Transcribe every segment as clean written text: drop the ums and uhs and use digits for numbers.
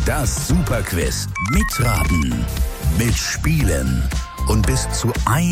Das Superquiz. Mitraten, mitspielen und bis zu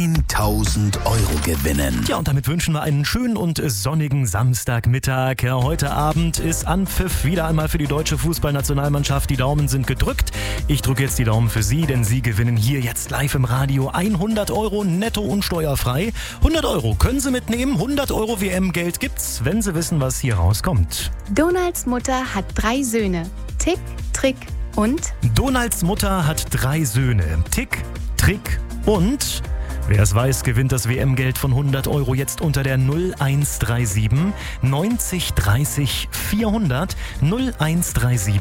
1.000 Euro gewinnen. Ja, und damit wünschen wir einen schönen und sonnigen Samstagmittag. Ja, heute Abend ist Anpfiff wieder einmal für die deutsche Fußballnationalmannschaft. Die Daumen sind gedrückt. Ich drücke jetzt die Daumen für Sie, denn Sie gewinnen hier jetzt live im Radio 100 Euro netto und steuerfrei. 100 Euro können Sie mitnehmen, 100 Euro WM-Geld gibt's, wenn Sie wissen, was hier rauskommt. Donalds Mutter hat 3 Söhne. Tick, Trick und? Donalds Mutter hat 3 Söhne. Tick, Trick und... Wer es weiß, gewinnt das WM-Geld von 100 Euro jetzt unter der 0137 90 30 400 0137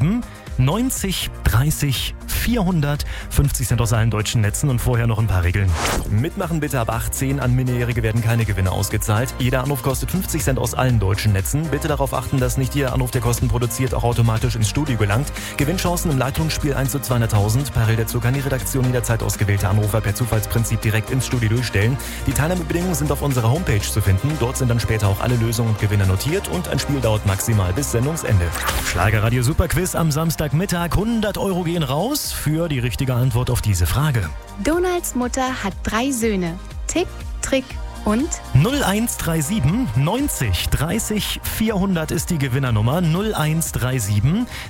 90 30 400. 50 Cent aus allen deutschen Netzen und vorher noch ein paar Regeln. Mitmachen bitte ab 18. An Minderjährige werden keine Gewinne ausgezahlt. Jeder Anruf kostet 50 Cent aus allen deutschen Netzen. Bitte darauf achten, dass nicht jeder Anruf, der Kosten produziert, auch automatisch ins Studio gelangt. Gewinnchancen im Leitungsspiel 1 zu 200.000. Parallel dazu kann die Redaktion jederzeit ausgewählte Anrufer per Zufallsprinzip direkt ins Studio durchstellen. Die Teilnahmebedingungen sind auf unserer Homepage zu finden. Dort sind dann später auch alle Lösungen und Gewinne notiert und ein Spiel dauert maximal bis Sendungsende. Schlagerradio Superquiz am Samstagmittag. 100 Euro gehen raus für die richtige Antwort auf diese Frage. Donalds Mutter hat 3 Söhne. Tick, Trick und? 0137 90 30 400 ist die Gewinnernummer. 0137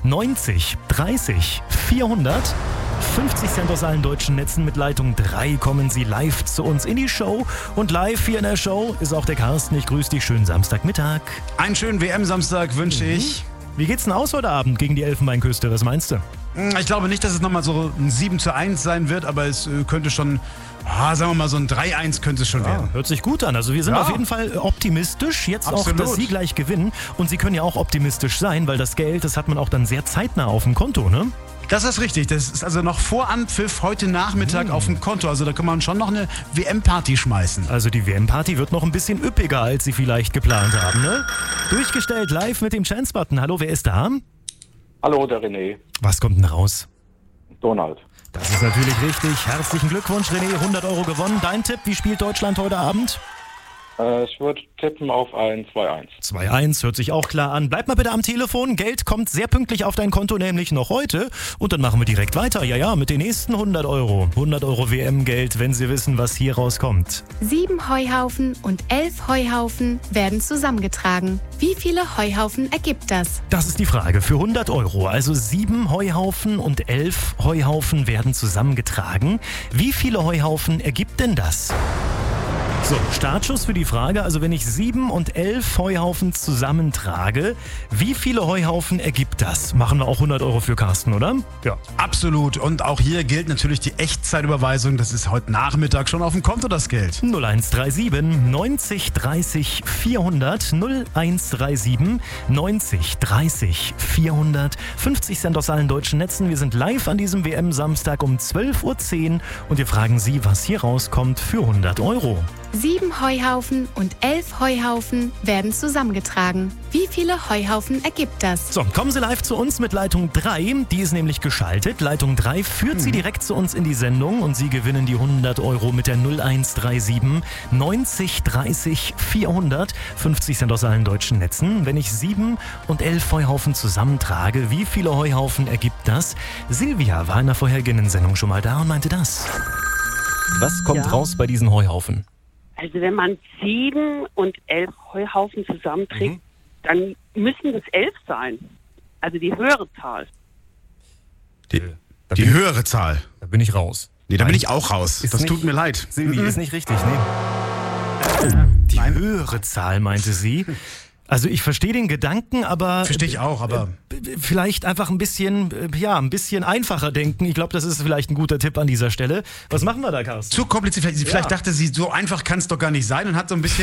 90 30 400. 50 Cent aus allen deutschen Netzen. Mit Leitung 3 kommen Sie live zu uns in die Show. Und live hier in der Show ist auch der Carsten. Ich grüße dich. Schönen Samstagmittag. Einen schönen WM-Samstag wünsche ich. Wie geht's denn aus heute Abend gegen die Elfenbeinküste? Was meinst du? Ich glaube nicht, dass es nochmal so ein 7:1 sein wird, aber es könnte schon, sagen wir mal, so ein 3:1 könnte es schon werden. Hört sich gut an. Also wir sind auf jeden Fall optimistisch. Jetzt Absolut. auch, dass Sie gleich gewinnen. Und Sie können ja auch optimistisch sein, weil das Geld, das hat man auch dann sehr zeitnah auf dem Konto, ne? Das ist richtig. Das ist also noch vor Anpfiff heute Nachmittag auf dem Konto. Also da kann man schon noch eine WM-Party schmeißen. Also die WM-Party wird noch ein bisschen üppiger, als Sie vielleicht geplant haben, ne? Durchgestellt live mit dem Chance-Button. Hallo, wer ist da? Hallo, der René. Was kommt denn raus? Donald. Das ist natürlich richtig. Herzlichen Glückwunsch, René. 100 Euro gewonnen. Dein Tipp, wie spielt Deutschland heute Abend? Ich würde tippen auf ein 2:1. 2:1, hört sich auch klar an. Bleib mal bitte am Telefon. Geld kommt sehr pünktlich auf dein Konto, nämlich noch heute. Und dann machen wir direkt weiter. Ja, mit den nächsten 100 Euro. 100 Euro WM-Geld, wenn Sie wissen, was hier rauskommt. 7 Heuhaufen und 11 Heuhaufen werden zusammengetragen. Wie viele Heuhaufen ergibt das? Das ist die Frage für 100 Euro. Also 7 Heuhaufen und 11 Heuhaufen werden zusammengetragen. Wie viele Heuhaufen ergibt denn das? So, Startschuss für die Frage. Also wenn ich 7 und 11 Heuhaufen zusammentrage, wie viele Heuhaufen ergibt das? Machen wir auch 100 Euro für Carsten, oder? Ja. Absolut. Und auch hier gilt natürlich die Echtzeitüberweisung. Das ist heute Nachmittag schon auf dem Konto, das Geld. 0137 90 30 400 0137 90 30 400. 50 Cent aus allen deutschen Netzen. Wir sind live an diesem WM-Samstag um 12:10 Uhr und wir fragen Sie, was hier rauskommt für 100 Euro. 7 Heuhaufen und 11 Heuhaufen werden zusammengetragen. Wie viele Heuhaufen ergibt das? So, kommen Sie live zu uns mit Leitung 3. Die ist nämlich geschaltet. Leitung 3 führt Sie direkt zu uns in die Sendung und Sie gewinnen die 100 Euro mit der 0137 90 30 400. 50 Cent aus allen deutschen Netzen. Wenn ich 7 und 11 Heuhaufen zusammentrage, wie viele Heuhaufen ergibt das? Silvia war in der vorhergehenden Sendung schon mal da und meinte das. Was kommt raus bei diesen Heuhaufen? Also wenn man 7 und 11 Heuhaufen zusammenträgt, dann müssen es 11 sein. Also die höhere Zahl. Die höhere Zahl. Da bin ich raus. Nee, da bin ich auch raus. Das nicht- tut mir leid. Silvi, ist nicht richtig, nee. Die höhere Zahl, meinte sie. Also ich verstehe den Gedanken, aber... Verstehe ich auch, aber... Vielleicht einfach ein bisschen einfacher denken. Ich glaube, das ist vielleicht ein guter Tipp an dieser Stelle. Was machen wir da, Carsten? Zu kompliziert. Vielleicht dachte sie, so einfach kann es doch gar nicht sein und hat so ein bisschen